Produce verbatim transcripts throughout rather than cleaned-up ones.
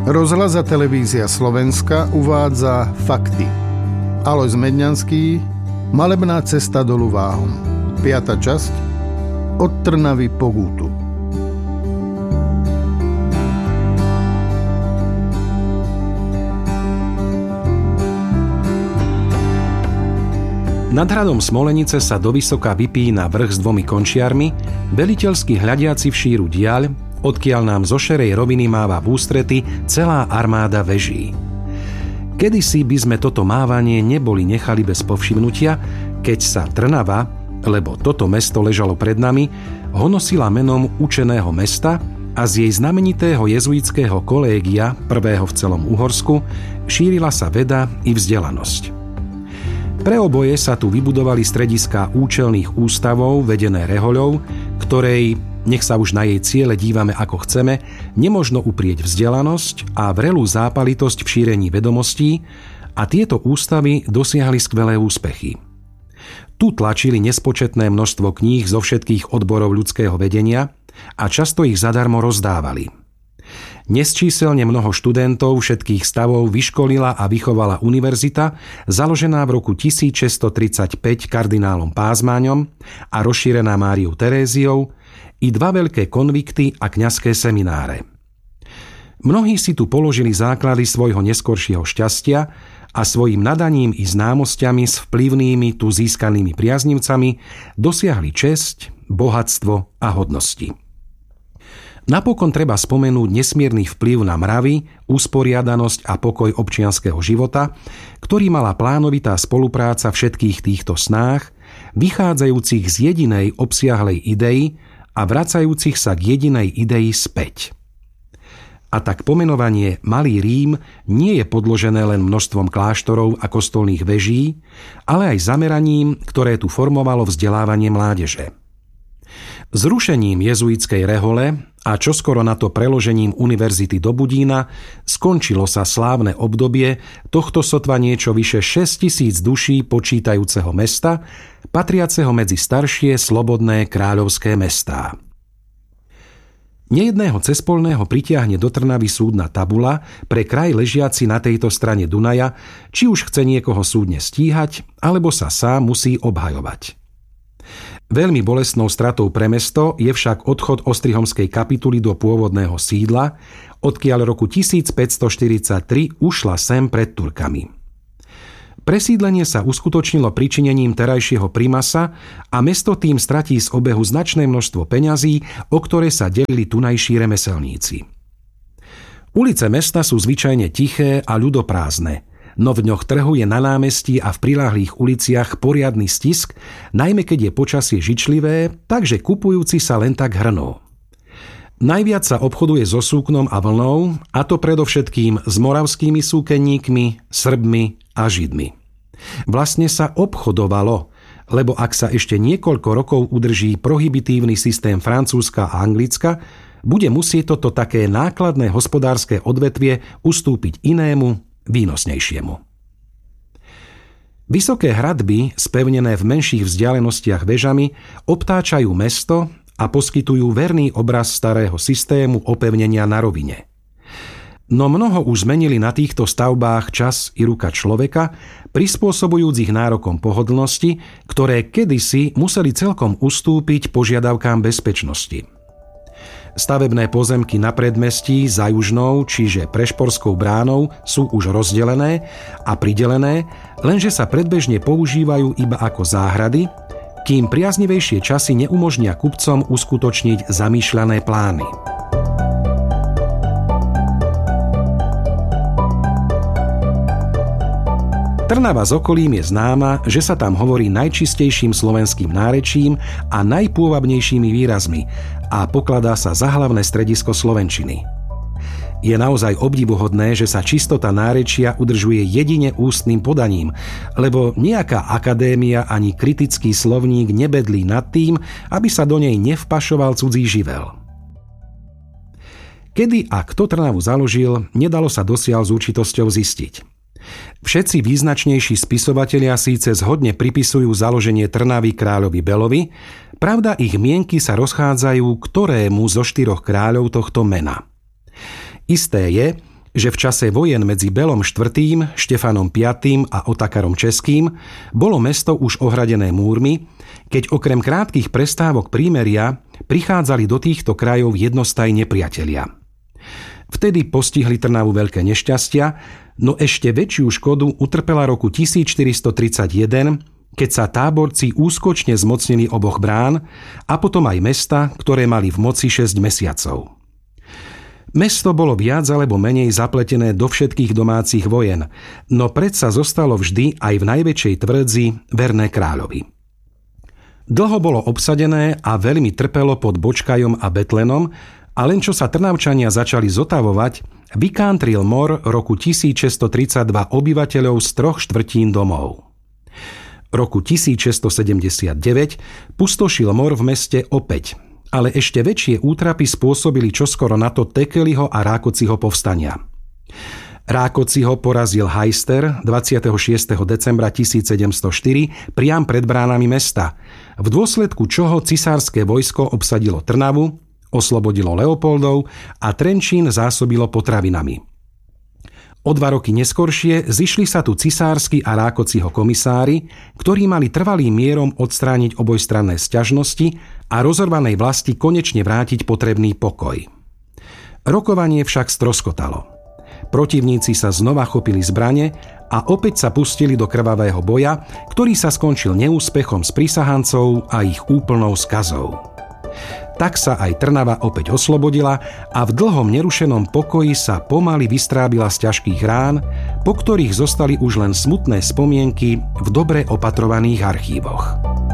Rozhlas a televízia Slovenska uvádza fakty. Alojz Medňanský, Malebná cesta dolu Váhom. Piata časť. Od Trnavy po Gútu. Nad hradom Smolenice sa dovysoka vypína vrch s dvomi končiarmi, veliteľsky hľadiaci v šíru diaľ, odkiaľ nám zo šerej roviny máva v ústrety celá armáda veží. Kedysi by sme toto mávanie neboli nechali bez povšimnutia, keď sa Trnava, lebo toto mesto ležalo pred nami, honosila menom učeného mesta a z jej znamenitého jezuitského kolégia, prvého v celom Uhorsku, šírila sa veda i vzdelanosť. Pre oboje sa tu vybudovali strediská účelných ústavov vedené rehoľou, ktorej, nech sa už na jej ciele dívame ako chceme, nemožno uprieť vzdelanosť a vrelú zápalitosť v šírení vedomostí, a tieto ústavy dosiahli skvelé úspechy. Tu tlačili nespočetné množstvo kníh zo všetkých odborov ľudského vedenia a často ich zadarmo rozdávali. Nesčíselne mnoho študentov všetkých stavov vyškolila a vychovala univerzita, založená v roku tisícšesťstotridsaťpäť kardinálom Pázmáňom a rozšírená Máriou Teréziou, i dva veľké konvikty a kňazské semináre. Mnohí si tu položili základy svojho neskoršieho šťastia a svojim nadaním i známosťami s vplyvnými tu získanými priaznivcami dosiahli česť, bohatstvo a hodnosti. Napokon treba spomenúť nesmierny vplyv na mravy, usporiadanosť a pokoj občianskeho života, ktorý mala plánovitá spolupráca všetkých týchto snách, vychádzajúcich z jedinej obsiahlej idei a vracajúcich sa k jedinej idei späť. A tak pomenovanie Malý Rím nie je podložené len množstvom kláštorov a kostolných veží, ale aj zameraním, ktoré tu formovalo vzdelávanie mládeže. Zrušením jezuitskej rehole a čoskoro na to preložením univerzity do Budína skončilo sa slávne obdobie tohto sotva niečo vyše šesťtisíc duší počítajúceho mesta, patriaceho medzi staršie slobodné kráľovské mestá. Nejedného cespolného pritiahne do Trnavy súdna tabula pre kraj ležiaci na tejto strane Dunaja, či už chce niekoho súdne stíhať, alebo sa sám musí obhajovať. Veľmi bolestnou stratou pre mesto je však odchod ostrihomskej kapituly do pôvodného sídla, odkiaľ roku tisícpäťstoštyridsaťtri ušla sem pred Turkami. Presídlenie sa uskutočnilo pričinením terajšieho primasa a mesto tým stratí z obehu značné množstvo peňazí, o ktoré sa delili tunajší remeselníci. Ulice mesta sú zvyčajne tiché a ľudoprázdne, no v dňoch trhu je na námestí a v priľahlých uliciach poriadny stisk, najmä keď je počasie žičlivé, takže kupujúci sa len tak hrnú. Najviac sa obchoduje so súknom a vlnou, a to predovšetkým s moravskými súkenníkmi, Srbmi a Židmi. Vlastne sa obchodovalo, lebo ak sa ešte niekoľko rokov udrží prohibitívny systém Francúzska a Anglicka, bude musieť toto také nákladné hospodárske odvetvie ustúpiť inému, výnosnejšiemu. Vysoké hradby, spevnené v menších vzdialenostiach vežami, obtáčajú mesto a poskytujú verný obraz starého systému opevnenia na rovine. No mnoho už zmenili na týchto stavbách čas i ruka človeka, prispôsobujúc ich nárokom pohodlnosti, ktoré kedysi museli celkom ustúpiť požiadavkám bezpečnosti. Stavebné pozemky na predmestí za južnou, čiže Prešporskou bránou, sú už rozdelené a pridelené, lenže sa predbežne používajú iba ako záhrady, kým priaznivejšie časy neumožnia kupcom uskutočniť zamýšľané plány. Trnava s okolím je známa, že sa tam hovorí najčistejším slovenským nárečím a najpôvabnejšími výrazmi a pokladá sa za hlavné stredisko slovenčiny. Je naozaj obdivuhodné, že sa čistota nárečia udržuje jedine ústnym podaním, lebo nejaká akadémia ani kritický slovník nebedlí nad tým, aby sa do nej nevpašoval cudzí živel. Kedy a kto Trnavu založil, nedalo sa dosiaľ s určitosťou zistiť. Všetci význačnejší spisovatelia síce zhodne pripisujú založenie Trnavy kráľovi Belovi, pravda ich mienky sa rozchádzajú, ktorému zo štyroch kráľov tohto mena. Isté je, že v čase vojen medzi Belom štvrtým, Štefanom piatym a Otakarom Českým bolo mesto už ohradené múrmi, keď okrem krátkych prestávok prímeria prichádzali do týchto krajov jednostaj nepriatelia. Vtedy postihli Trnavu veľké nešťastia, no ešte väčšiu škodu utrpela roku tisícštyristotridsaťjeden, keď sa táborci úskočne zmocnili oboch brán a potom aj mesta, ktoré mali v moci šesť mesiacov. Mesto bolo viac alebo menej zapletené do všetkých domácich vojen, no predsa zostalo vždy aj v najväčšej tvrdzi verné kráľovi. Dlho bolo obsadené a veľmi trpelo pod Bočkajom a Betlenom, a len čo sa Trnavčania začali zotavovať, vykántril mor roku tisícšesťstotridsaťdva obyvateľov z troch štvrtín domov. Roku tisícšesťstosedemdesiatdeväť pustošil mor v meste opäť, ale ešte väčšie útrapy spôsobili čoskoro na to Tekeliho a Rákociho povstania. Rákociho porazil Heister dvadsiateho šiesteho decembra tisícsedemstoštyri priam pred bránami mesta, v dôsledku čoho cisárske vojsko obsadilo Trnavu, oslobodilo Leopoldov a Trenčín zásobilo potravinami. O dva roky neskoršie zišli sa tu cisársky a Rákociho komisári, ktorí mali trvalým mierom odstrániť obojstranné sťažnosti a rozorvanej vlasti konečne vrátiť potrebný pokoj. Rokovanie však stroskotalo. Protivníci sa znova chopili zbrane a opäť sa pustili do krvavého boja, ktorý sa skončil neúspechom s prísahancov a ich úplnou skazou. Tak sa aj Trnava opäť oslobodila a v dlhom nerušenom pokoji sa pomaly vystrábila z ťažkých rán, po ktorých zostali už len smutné spomienky v dobre opatrovaných archívoch.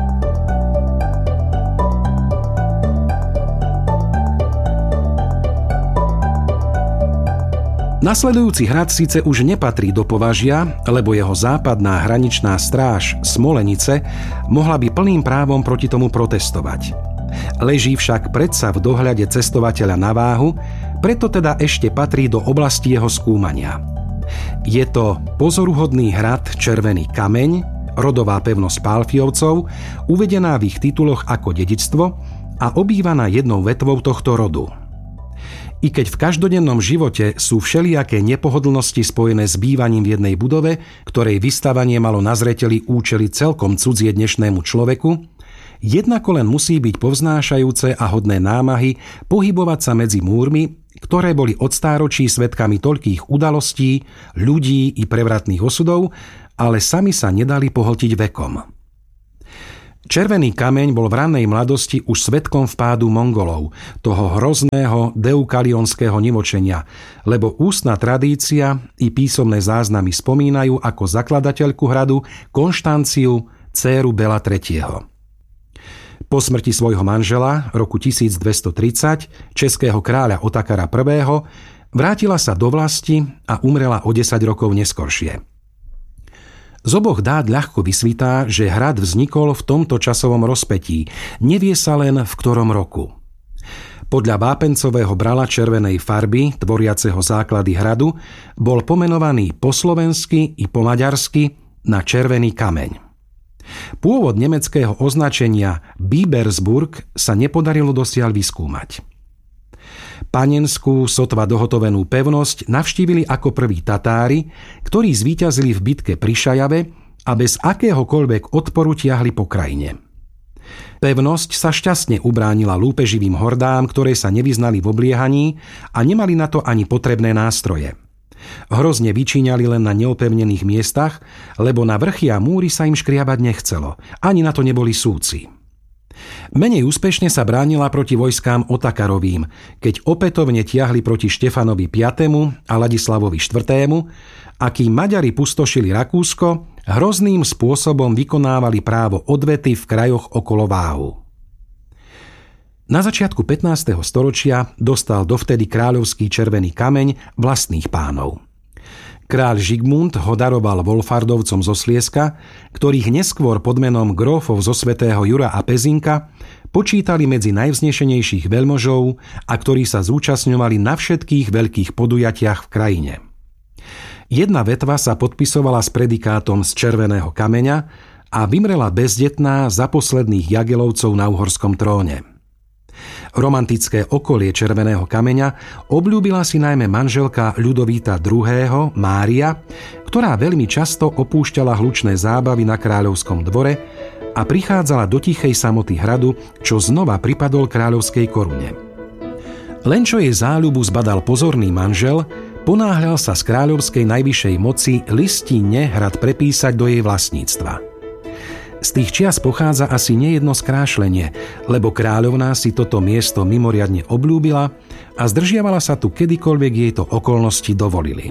Nasledujúci hrad síce už nepatrí do považia, lebo jeho západná hraničná stráž Smolenice mohla by plným právom proti tomu protestovať. Leží však predsa v dohľade cestovateľa na váhu, preto teda ešte patrí do oblasti jeho skúmania. Je to pozoruhodný hrad Červený kameň, rodová pevnosť Pálfiovcov, uvedená v ich tituloch ako dedičstvo a obývaná jednou vetvou tohto rodu. I keď v každodennom živote sú všelijaké nepohodlnosti spojené s bývaním v jednej budove, ktorej vystavanie malo na zreteli účely celkom cudzie dnešnému človeku, jednako len musí byť povznášajúce a hodné námahy pohybovať sa medzi múrmi, ktoré boli od stáročí svedkami toľkých udalostí, ľudí i prevratných osudov, ale sami sa nedali pohltiť vekom. Červený kameň bol v rannej mladosti už svedkom vpádu Mongolov, toho hrozného deukalionského nivočenia, lebo ústna tradícia i písomné záznamy spomínajú ako zakladateľku hradu Konštanciu, dcéru Bela tretieho. Po smrti svojho manžela roku tisícdvestotridsať, českého kráľa Otakara prvého, vrátila sa do vlasti a umrela o desať rokov neskoršie. Z oboch dát ľahko vysvitá, že hrad vznikol v tomto časovom rozpätí, nevie sa len v ktorom roku. Podľa vápencového brala červenej farby, tvoriaceho základy hradu, bol pomenovaný po slovensky i po maďarsky na Červený kameň. Pôvod nemeckého označenia Bibersburg sa nepodarilo dosiaľ vyskúmať. Panenskú, sotva dohotovenú pevnosť navštívili ako prví Tatári, ktorí zvíťazili v bitke pri Šajave a bez akéhokoľvek odporu tiahli po krajine. Pevnosť sa šťastne ubránila lúpeživým hordám, ktoré sa nevyznali v obliehaní a nemali na to ani potrebné nástroje. Hrozne vyčíňali len na neopevnených miestach, lebo na vrchy a múry sa im škriabať nechcelo, ani na to neboli súci. Menej úspešne sa bránila proti vojskám Otakarovým, keď opätovne tiahli proti Štefanovi piatemu a Ladislavovi štvrtému, a kým Maďari pustošili Rakúsko, hrozným spôsobom vykonávali právo odvety v krajoch okolo Váhu. Na začiatku pätnásteho storočia dostal dovtedy kráľovský Červený kameň vlastných pánov. Kráľ Žigmund ho daroval Wolfardovcom zo Slieska, ktorých neskôr pod menom grófov zo svätého Jura a Pezinka počítali medzi najvznešenejších veľmožov a ktorí sa zúčastňovali na všetkých veľkých podujatiach v krajine. Jedna vetva sa podpisovala s predikátom z Červeného kameňa a vymrela bezdetná za posledných Jagelovcov na uhorskom tróne. Romantické okolie Červeného kameňa obľúbila si najmä manželka Ľudovíta druhého. Mária, ktorá veľmi často opúšťala hlučné zábavy na kráľovskom dvore a prichádzala do tichej samoty hradu, čo znova pripadol kráľovskej korune. Len čo jej záľubu zbadal pozorný manžel, ponáhľal sa z kráľovskej najvyššej moci listinne hrad prepísať do jej vlastníctva. Z tých čias pochádza asi nejedno skrášlenie, lebo kráľovná si toto miesto mimoriadne obľúbila a zdržiavala sa tu kedykoľvek jej to okolnosti dovolili.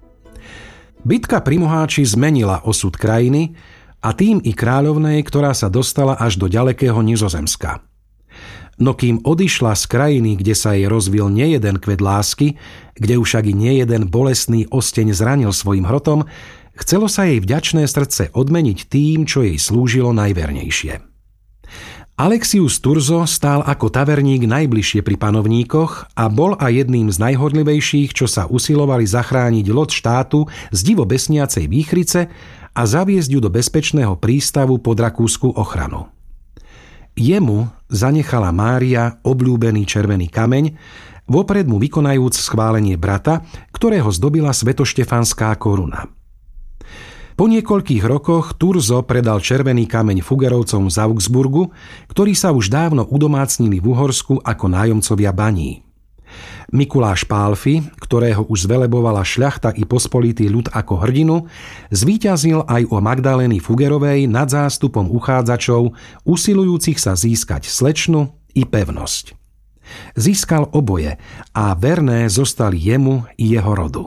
Bitka pri Moháči zmenila osud krajiny a tým i kráľovnej, ktorá sa dostala až do ďalekého Nizozemska. No kým odišla z krajiny, kde sa jej rozvil nejeden kvet lásky, kde už však i nejeden bolestný osteň zranil svojim hrotom, chcelo sa jej vďačné srdce odmeniť tým, čo jej slúžilo najvernejšie. Alexius Turzo stál ako taverník najbližšie pri panovníkoch a bol aj jedným z najhodlivejších, čo sa usilovali zachrániť loď štátu z divo besniacej výchrice a zaviesť ju do bezpečného prístavu pod rakúsku ochranu. Jemu zanechala Mária obľúbený červený kameň, vopred mu vykonajúc schválenie brata, ktorého zdobila svetoštefanská koruna. Po niekoľkých rokoch Turzo predal červený kameň Fuggerovcom z Augsburgu, ktorí sa už dávno udomácnili v Uhorsku ako nájomcovia baní. Mikuláš Pálfy, ktorého už zvelebovala šľachta i pospolitý ľud ako hrdinu, zvíťazil aj o Magdalény Fuggerovej nad zástupom uchádzačov, usilujúcich sa získať slečnu i pevnosť. Získal oboje a verné zostali jemu i jeho rodu.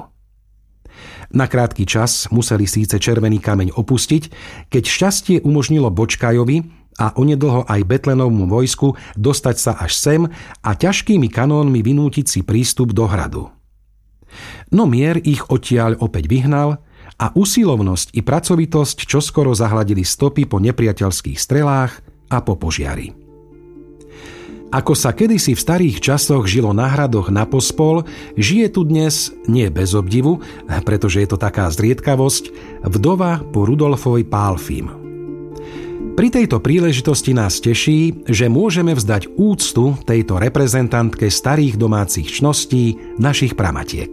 Na krátky čas museli síce červený kameň opustiť, keď šťastie umožnilo Bočkajovi a onedlho aj Betlenovmu vojsku dostať sa až sem a ťažkými kanónmi vynútiť si prístup do hradu. No mier ich odtiaľ opäť vyhnal a usilovnosť i pracovitosť čoskoro zahladili stopy po nepriateľských strelách a po požiari. Ako sa kedysi v starých časoch žilo na hradoch na pospol, žije tu dnes, nie bez obdivu, pretože je to taká zriedkavosť, vdova po Rudolfovi Pálfym. Pri tejto príležitosti nás teší, že môžeme vzdať úctu tejto reprezentantke starých domácich čností našich pramatiek.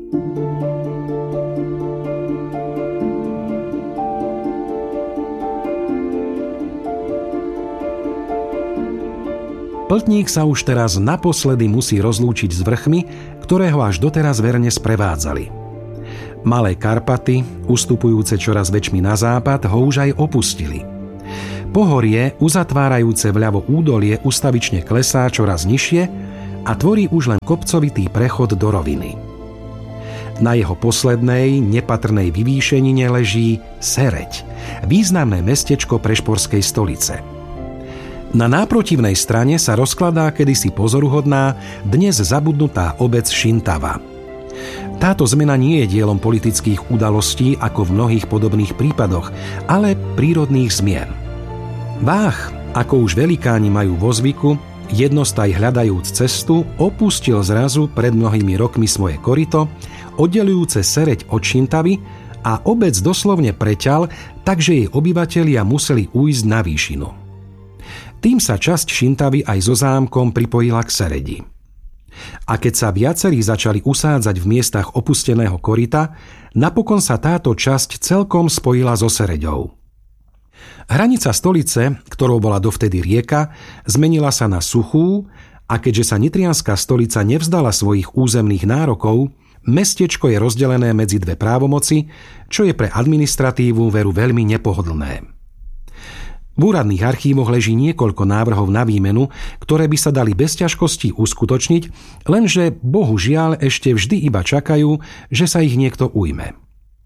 Pltník sa už teraz naposledy musí rozlúčiť s vrchmi, ktoré ho až doteraz verne sprevádzali. Malé Karpaty, ustupujúce čoraz väčšmi na západ, ho už aj opustili. Pohorie, uzatvárajúce vľavo údolie, ustavične klesá čoraz nižšie a tvorí už len kopcovitý prechod do roviny. Na jeho poslednej, nepatrnej vyvýšenine leží Sereď, významné mestečko prešporskej stolice. Na náprotivnej strane sa rozkladá kedysi pozoruhodná, dnes zabudnutá obec Šintava. Táto zmena nie je dielom politických udalostí ako v mnohých podobných prípadoch, ale prírodných zmien. Váh, ako už velikáni majú vo zvyku, jednostaj hľadajúc cestu, opustil zrazu pred mnohými rokmi svoje koryto, oddelujúce Sereď od Šintavy a obec doslovne preťal, takže jej obyvatelia museli ujsť na výšinu. Tým sa časť Šintavy aj so zámkom pripojila k Seredi. A keď sa viacerí začali usádzať v miestach opusteného koryta, napokon sa táto časť celkom spojila so Sereďou. Hranica stolice, ktorou bola dovtedy rieka, zmenila sa na suchú a keďže sa nitrianská stolica nevzdala svojich územných nárokov, mestečko je rozdelené medzi dve právomoci, čo je pre administratívu veru veľmi nepohodlné. V úradných archívoch leží niekoľko návrhov na výmenu, ktoré by sa dali bez ťažkostí uskutočniť, lenže bohužiaľ ešte vždy iba čakajú, že sa ich niekto ujme.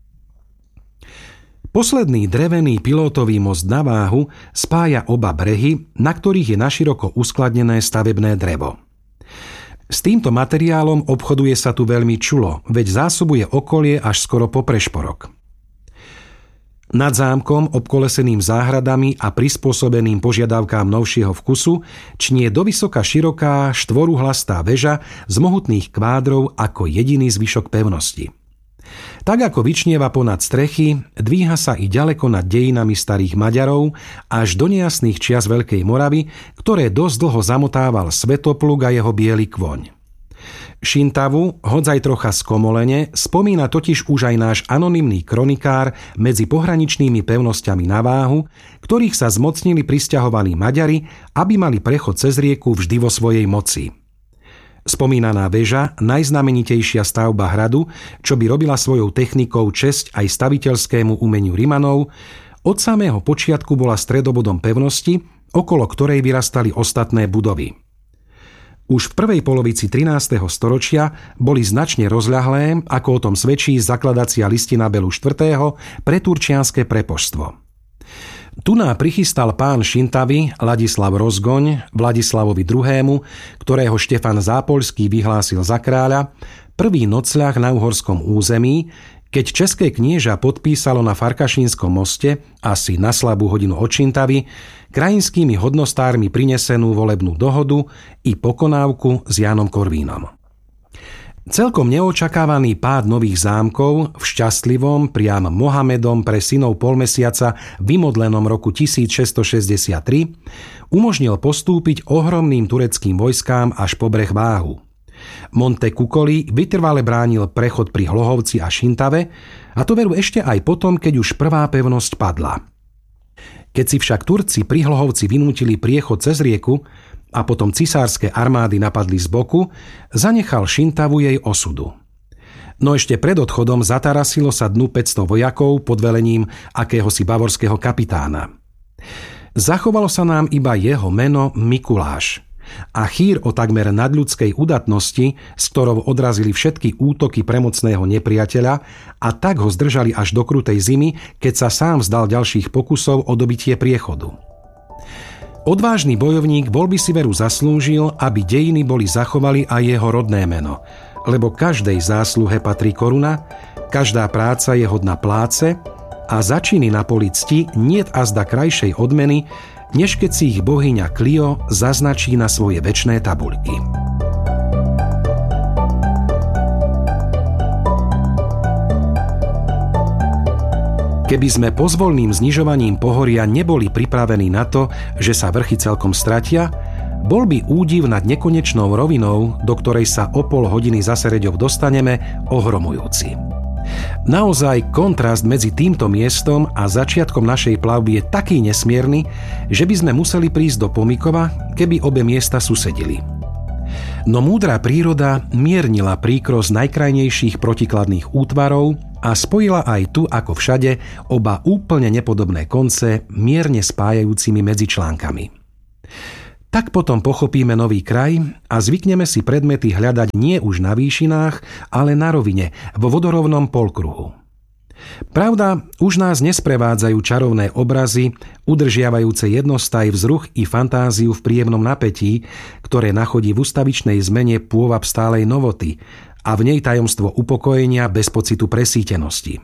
Posledný drevený pilótový most na Váhu spája oba brehy, na ktorých je naširoko uskladnené stavebné drevo. S týmto materiálom obchoduje sa tu veľmi čulo, veď zásobuje okolie až skoro po Prešporok. Nad zámkom, obkoleseným záhradami a prispôsobeným požiadavkám novšieho vkusu, čnie dovysoka široká štvoruhlastá väža z mohutných kvádrov ako jediný zvyšok pevnosti. Tak ako vyčnieva ponad strechy, dvíha sa i ďaleko nad dejinami starých Maďarov až do nejasných čias Veľkej Moravy, ktoré dosť dlho zamotával Svetopluk a jeho biely kvoň. Šintavu, hodzaj trocha skomolene, spomína totiž už aj náš anonymný kronikár medzi pohraničnými pevnosťami na Váhu, ktorých sa zmocnili prisťahovaní Maďari, aby mali prechod cez rieku vždy vo svojej moci. Spomínaná väža, najznamenitejšia stavba hradu, čo by robila svojou technikou česť aj staviteľskému umeniu Rimanov, od samého počiatku bola stredobodom pevnosti, okolo ktorej vyrastali ostatné budovy. Už v prvej polovici trinásteho storočia boli značne rozľahlé, ako o tom svedčí zakladacia listina Belu štvrtého pre turčianske prepoštstvo. Tuná prichystal pán Šintavy Ladislav Rozgoň Vladislavovi druhému, ktorého Štefan Zápolský vyhlásil za kráľa, prvý nocľah na uhorskom území, keď české knieža podpísalo na Farkašínskom moste, asi na slabú hodinu od Šintavy, krajinskými hodnostármi prinesenú volebnú dohodu i pokonávku s Jánom Korvínom. Celkom neočakávaný pád nových zámkov v šťastlivom, priam Mohamedom pre synov polmesiaca vymodlenom roku tisícšesťstošesťdesiattri umožnil postúpiť ohromným tureckým vojskám až po breh Váhu. Monte Kukoli vytrvale bránil prechod pri Hlohovci a Šintave, a to veru ešte aj potom, keď už prvá pevnosť padla. Keď si však Turci pri Hlohovci vynútili priechod cez rieku a potom cisárske armády napadli z boku, zanechal Šintavu jej osudu. No ešte pred odchodom zatarasilo sa dnu päťsto vojakov pod velením akéhosi bavorského kapitána. Zachovalo sa nám iba jeho meno Mikuláš a chýr o takmer nadľudskej udatnosti, s ktorou odrazili všetky útoky premocného nepriateľa a tak ho zdržali až do krutej zimy, keď sa sám vzdal ďalších pokusov o dobitie priechodu. Odvážny bojovník bol by si veru zaslúžil, aby dejiny boli zachovali aj jeho rodné meno, lebo každej zásluhe patrí koruna, každá práca je hodná pláce a za činy na poli cti niet azda krajšej odmeny, než keď si ich bohyňa Clio zaznačí na svoje večné tabuľky. Keby sme pozvolným znižovaním pohoria neboli pripravení na to, že sa vrchy celkom stratia, bol by údiv nad nekonečnou rovinou, do ktorej sa o pol hodiny za Sereďov dostaneme, ohromujúci. Naozaj kontrast medzi týmto miestom a začiatkom našej plavby je taký nesmierny, že by sme museli prísť do Pomykova, keby obe miesta susedili. No múdra príroda miernila príkros najkrajnejších protikladných útvarov a spojila aj tu, ako všade, oba úplne nepodobné konce mierne spájajúcimi medzičlánkami. Tak potom pochopíme nový kraj a zvykneme si predmety hľadať nie už na výšinách, ale na rovine, vo vodorovnom polkruhu. Pravda, už nás nesprevádzajú čarovné obrazy, udržiavajúce jednostaj, vzruch i fantáziu v príjemnom napätí, ktoré nachodí v ustavičnej zmene pôvab stálej novoty a v nej tajomstvo upokojenia bez pocitu presýtenosti.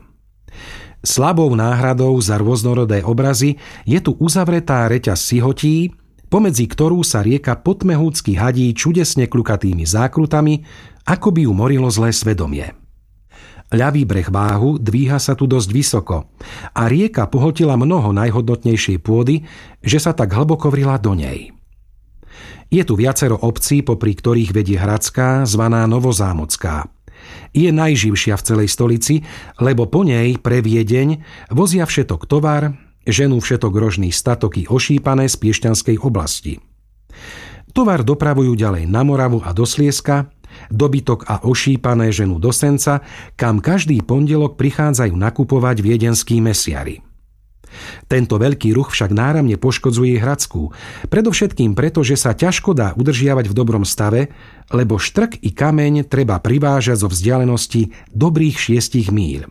Slabou náhradou za rôznorodé obrazy je tu uzavretá reťaz sihotí, pomedzi ktorú sa rieka potmehúcky hadí čudesne kľukatými zákrutami, ako by ju morilo zlé svedomie. Ľavý breh Váhu dvíha sa tu dosť vysoko a rieka pohltila mnoho najhodnotnejšej pôdy, že sa tak hlboko vrila do nej. Je tu viacero obcí, popri ktorých vedie Hradská, zvaná Novozámocká. Je najživšia v celej stolici, lebo po nej pre Viedeň vozia všetok tovar, ženú všetok rožný statok i ošípané z Piešťanskej oblasti. Tovar dopravujú ďalej na Moravu a do Slieska, dobytok a ošípané ženú do Senca, kam každý pondelok prichádzajú nakupovať viedenskí mesiari. Tento veľký ruch však náramne poškodzuje Hradskú, predovšetkým preto, že sa ťažko dá udržiavať v dobrom stave, lebo štrk i kameň treba privážať zo vzdialenosti dobrých šiestich míľ.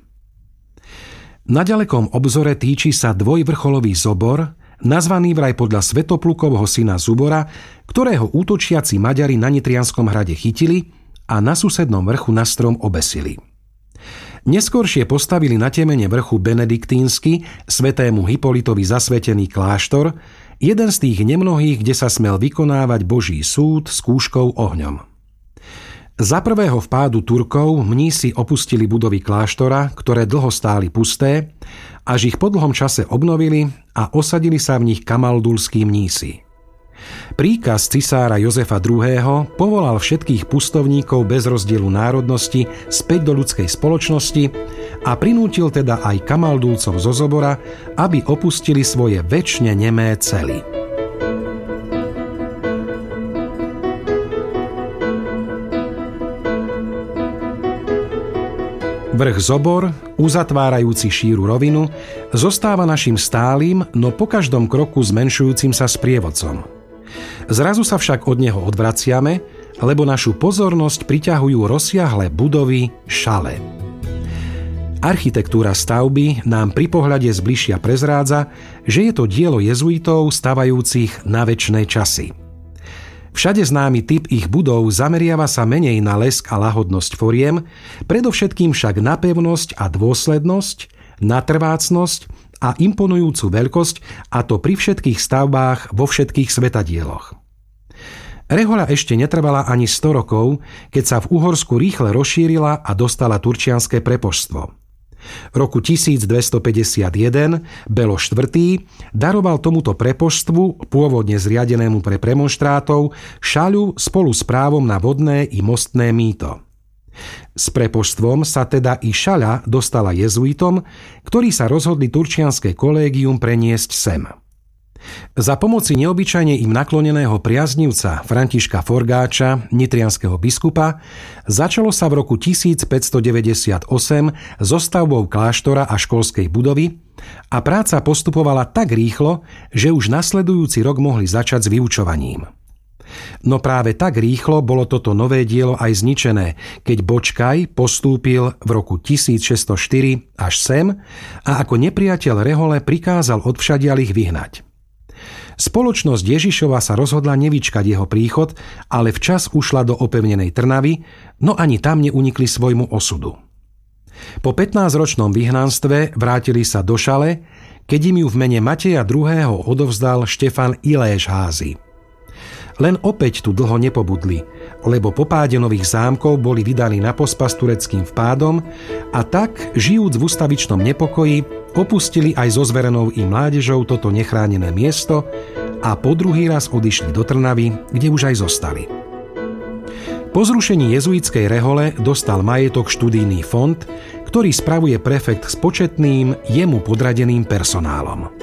Na ďalekom obzore týči sa dvojvrcholový zobor, nazvaný vraj podľa Svätoplukovho syna Zubora, ktorého útočiaci Maďari na Nitrianskom hrade chytili a na susednom vrchu na strom obesili. Neskôršie postavili na temene vrchu benediktínsky, svätému Hipolitovi zasvetený kláštor, jeden z tých nemnohých, kde sa smel vykonávať Boží súd s kúškou ohňom. Za prvého vpádu Turkov mnísi opustili budovy kláštora, ktoré dlho stáli pusté, až ich po dlhom čase obnovili a osadili sa v nich kamaldulskí mnísi. Príkaz cisára Jozefa druhého. Povolal všetkých pustovníkov bez rozdielu národnosti späť do ľudskej spoločnosti a prinútil teda aj kamaldulcov zo Zobora, aby opustili svoje večne nemé cely. Vrch Zobor, uzatvárajúci šíru rovinu, zostáva našim stálym, no po každom kroku zmenšujúcim sa sprievodcom. Zrazu sa však od neho odvraciame, lebo našu pozornosť priťahujú rozsiahle budovy šale. Architektúra stavby nám pri pohľade zbližšia prezrádza, že je to dielo jezuitov stavajúcich na večné časy. Všade známy typ ich budov zameriava sa menej na lesk a lahodnosť foriem, predovšetkým však na pevnosť a dôslednosť, na trvácnosť a imponujúcu veľkosť, a to pri všetkých stavbách vo všetkých svetadieloch. Rehoľa ešte netrvala ani sto rokov, keď sa v Uhorsku rýchle rozšírila a dostala turčianske prepoštstvo. V roku tisícdvestopäťdesiatjeden Belo štvrtý. daroval tomuto prepoštstvu, pôvodne zriadenému pre premonštrátov, šaľu spolu s právom na vodné i mostné mýto. S prepoštstvom sa teda i šaľa dostala jezuitom, ktorí sa rozhodli turčianske kolégium preniesť sem. Za pomoci neobyčajne im nakloneného priaznivca Františka Forgáča, nitrianskeho biskupa, začalo sa v roku tisícpäťstodeväťdesiatosem so stavbou kláštora a školskej budovy a práca postupovala tak rýchlo, že už nasledujúci rok mohli začať s vyučovaním. No práve tak rýchlo bolo toto nové dielo aj zničené, keď Bočkaj postúpil v roku tisícšesťstoštyri až sem a ako nepriateľ rehole prikázal odvšadiaľ ich vyhnať. Spoločnosť Ježišova sa rozhodla nevyčkať jeho príchod, ale včas ušla do opevnenej Trnavy, no ani tam neunikli svojmu osudu. Po pätnásťročnom vyhnanstve vrátili sa do Šale, keď im ju v mene Mateja druhého. odovzdal Štefan Iléš Házy. Len opäť tu dlho nepobudli, lebo po páde nových zámkov boli vydaní na pospas tureckým vpádom a tak, žijúc v ustavičnom nepokoji, opustili aj so zverenou i mládežou toto nechránené miesto a po druhý raz odišli do Trnavy, kde už aj zostali. Po zrušení jezuitskej rehole dostal majetok študijný fond, ktorý spravuje prefekt s početným, jemu podradeným personálom.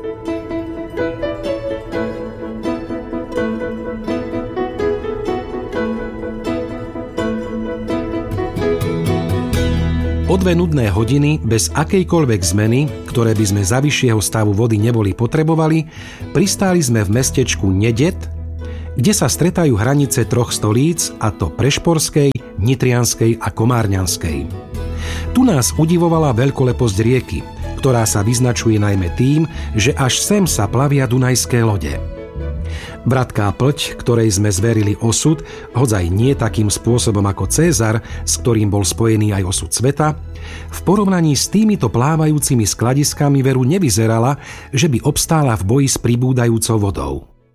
O dve nudné hodiny, bez akejkoľvek zmeny, ktoré by sme za vyššieho stavu vody neboli potrebovali, pristáli sme v mestečku Nedet, kde sa stretajú hranice troch stolíc, a to Prešporskej, Nitrianskej a Komárňanskej. Tu nás udivovala veľkoleposť rieky, ktorá sa vyznačuje najmä tým, že až sem sa plavia dunajské lode. Bratká Plť, ktorej sme zverili osud, hodzaj nie takým spôsobom ako Cézar, s ktorým bol spojený aj osud sveta, v porovnaní s týmito plávajúcimi skladiskami veru nevyzerala, že by obstála v boji s pribúdajúcou vodou.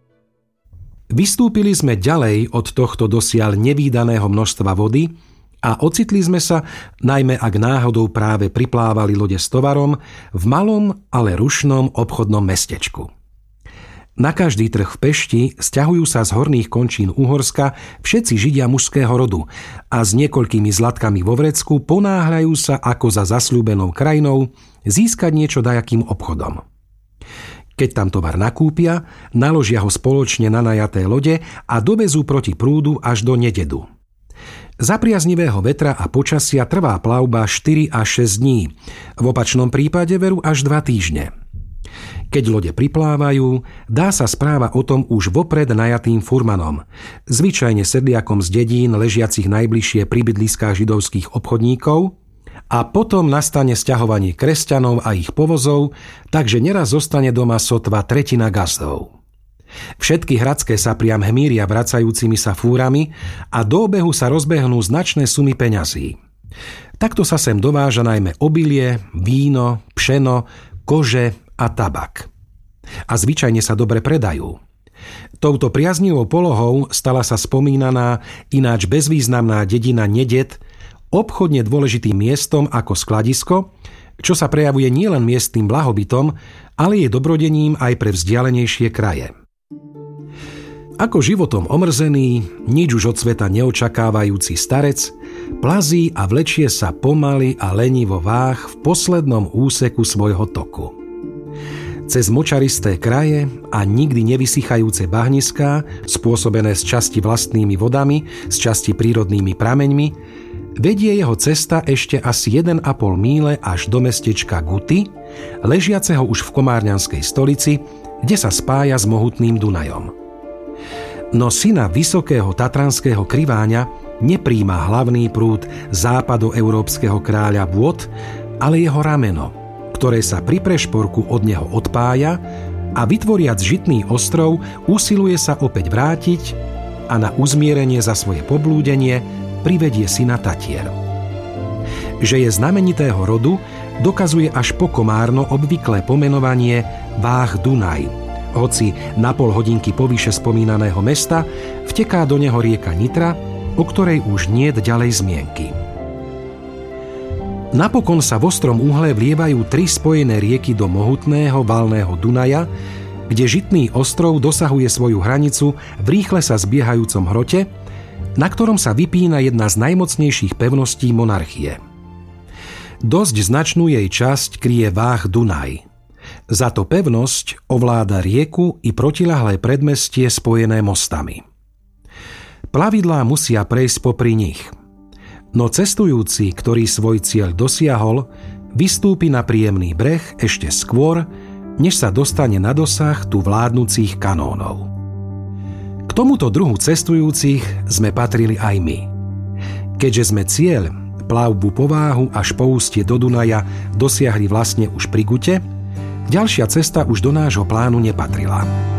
Vystúpili sme ďalej od tohto dosiaľ nevídaného množstva vody a ocitli sme sa, najmä ak náhodou práve priplávali lode s tovarom, v malom, ale rušnom obchodnom mestečku. Na každý trh v Pešti sťahujú sa z horných končín Uhorska všetci židia mužského rodu a s niekoľkými zlatkami vo vrecku ponáhľajú sa ako za zasľúbenou krajinou získať niečo dajakým obchodom. Keď tam tovar nakúpia, naložia ho spoločne na najaté lode a dovezú proti prúdu až do Nededu. Za priaznivého vetra a počasia trvá plavba štyri až šesť dní, v opačnom prípade veru až dva týždne. Keď lode priplávajú, dá sa správa o tom už vopred najatým furmanom, zvyčajne sedliakom z dedín ležiacich najbližšie pri bydliskách židovských obchodníkov, a potom nastane sťahovanie kresťanov a ich povozov, takže neraz zostane doma sotva tretina gazdov. Všetky hradské sa priam hmíria vracajúcimi sa fúrami a do obehu sa rozbehnú značné sumy peňazí. Takto sa sem dováža najmä obilie, víno, pšeno, kože a tabak. A zvyčajne sa dobre predajú. Touto priaznivou polohou stala sa spomínaná, ináč bezvýznamná dedina Nedet obchodne dôležitým miestom ako skladisko, čo sa prejavuje nielen miestnym blahobytom, ale je dobrodením aj pre vzdialenejšie kraje. Ako životom omrzený, nič už od sveta neočakávajúci starec, plazí a vlečie sa pomaly a lenivo váh v poslednom úseku svojho toku. Cez močaristé kraje a nikdy nevysychajúce bahniská, spôsobené z časti vlastnými vodami, z časti prírodnými prameňmi, vedie jeho cesta ešte asi jeden a pol míle až do mestečka Guty, ležiaceho už v komárňanskej stolici, kde sa spája s mohutným Dunajom. No syna vysokého tatranského kriváňa nepríjma hlavný prúd západoeurópskeho kráľa vôd, ale jeho rameno, ktoré sa pri prešporku od neho odpája a vytvoriac žitný ostrov usiluje sa opäť vrátiť a na uzmierenie za svoje poblúdenie privedie syna Tatier. Že je znamenitého rodu, dokazuje až po komárno obvyklé pomenovanie Váh Dunaj. Hoci na pol hodinky povyše spomínaného mesta vteká do neho rieka Nitra, o ktorej už niet ďalej zmienky. Napokon sa v ostrom uhle vlievajú tri spojené rieky do mohutného valného Dunaja, kde žitný ostrov dosahuje svoju hranicu v rýchle sa zbiehajúcom hrote, na ktorom sa vypína jedna z najmocnejších pevností monarchie. Dosť značnú jej časť kryje Váh Dunaj. Za to pevnosť ovláda rieku i protiľahlé predmestie spojené mostami. Plavidlá musia prejsť popri nich. No cestujúci, ktorý svoj cieľ dosiahol, vystúpi na príjemný breh ešte skôr, než sa dostane na dosah tu vládnúcich kanónov. K tomuto druhu cestujúcich sme patrili aj my. Keďže sme cieľ, plavbu po Váhu až po ústie do Dunaja dosiahli vlastne už pri Gute, ďalšia cesta už do nášho plánu nepatrila.